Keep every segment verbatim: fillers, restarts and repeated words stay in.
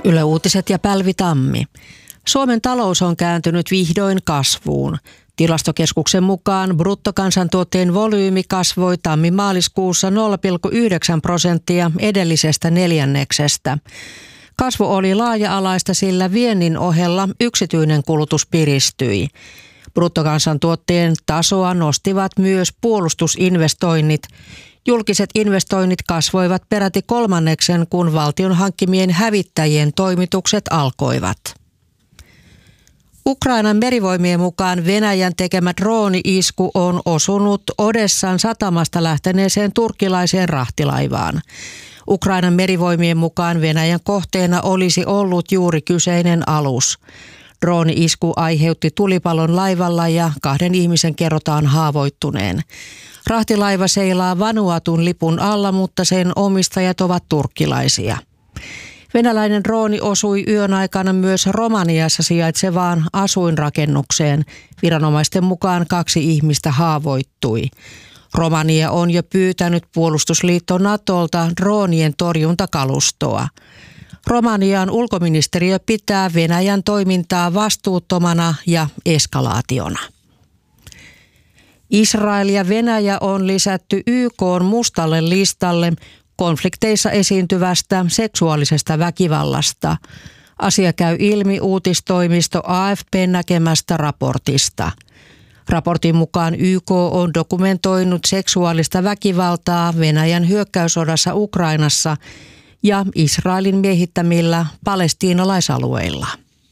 Yle Uutiset ja Pälvi Tammi. Suomen talous on kääntynyt vihdoin kasvuun. Tilastokeskuksen mukaan bruttokansantuotteen volyymi kasvoi tammi-maaliskuussa nolla pilkku yhdeksän prosenttia edellisestä neljänneksestä. Kasvu oli laaja-alaista, sillä viennin ohella yksityinen kulutus piristyi. Bruttokansantuotteen tasoa nostivat myös puolustusinvestoinnit. Julkiset investoinnit kasvoivat peräti kolmanneksen, kun valtion hankkimien hävittäjien toimitukset alkoivat. Ukrainan merivoimien mukaan Venäjän tekemä drooni-isku on osunut Odessan satamasta lähteneeseen turkkilaiseen rahtilaivaan. Ukrainan merivoimien mukaan Venäjän kohteena olisi ollut juuri kyseinen alus. Drooni-isku aiheutti tulipalon laivalla ja kahden ihmisen kerrotaan haavoittuneen. Rahtilaiva seilaa Vanuatun lipun alla, mutta sen omistajat ovat turkkilaisia. Venäläinen drooni osui yön aikana myös Romaniassa sijaitsevaan asuinrakennukseen. Viranomaisten mukaan kaksi ihmistä haavoittui. Romania on jo pyytänyt puolustusliitto Natolta droonien torjuntakalustoa. Romanian ulkoministeriö pitää Venäjän toimintaa vastuuttomana ja eskalaationa. Israel ja Venäjä on lisätty Y K:n mustalle listalle konflikteissa esiintyvästä seksuaalisesta väkivallasta. Asia käy ilmi uutistoimisto A F P:n näkemästä raportista. Raportin mukaan Y K on dokumentoinut seksuaalista väkivaltaa Venäjän hyökkäyssodassa Ukrainassa ja Israelin miehittämillä palestiinalaisalueilla.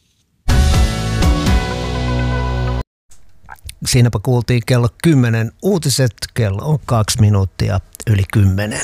Siinäpä kuultiin kello kymmenen uutiset, kello on kaksi minuuttia yli kymmenen.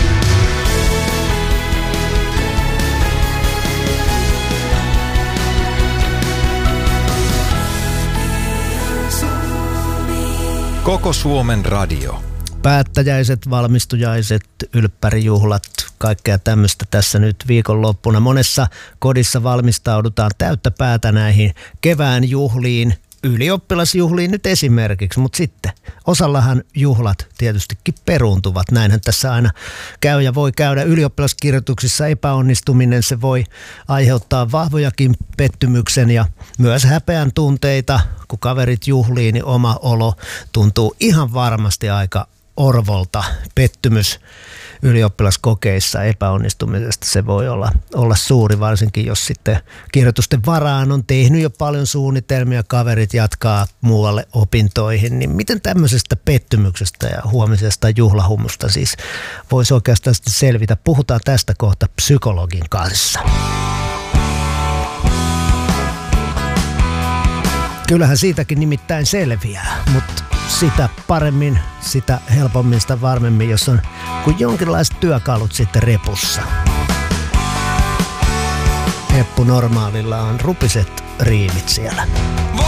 Koko Suomen radio. Päättäjäiset, valmistujaiset, ylppärijuhlat, kaikkea tämmöistä tässä nyt viikonloppuna. Monessa kodissa valmistaudutaan täyttä päätä näihin kevään juhliin, ylioppilasjuhliin nyt esimerkiksi, mutta sitten osallahan juhlat tietystikin peruuntuvat. Näinhän tässä aina käy ja voi käydä. Ylioppilaskirjoituksissa epäonnistuminen, se voi aiheuttaa vahvojakin pettymyksen ja myös häpeän tunteita. Kun kaverit juhlii, niin oma olo tuntuu ihan varmasti aika orvolta. Pettymys ylioppilaskokeissa epäonnistumisesta, se voi olla, olla suuri, varsinkin jos sitten kirjoitusten varaan on tehnyt jo paljon suunnitelmia, kaverit jatkaa muualle opintoihin, niin miten tämmöisestä pettymyksestä ja huomisesta juhlahumusta siis voisi oikeastaan selvitä? Puhutaan tästä kohta psykologin kanssa. Kyllähän siitäkin nimittäin selviää, mutta sitä paremmin, sitä helpommin, sitä varmemmin, jos on kuin jonkinlaiset työkalut sitten repussa. Heppu Normaalilla on rupiset riimit siellä.